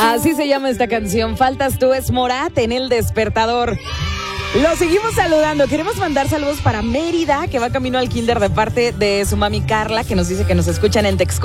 Así se llama esta canción. Faltas tú, es Morat en El Despertador. Lo seguimos saludando. Queremos mandar saludos para Mérida, que va camino al kinder de parte de su mami Carla, que nos dice que nos escuchan en Texcoco.